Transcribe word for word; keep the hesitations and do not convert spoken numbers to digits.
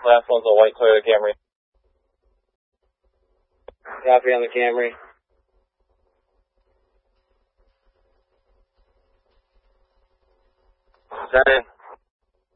Last one's a white Toyota Camry. Copy on the Camry. Is that it?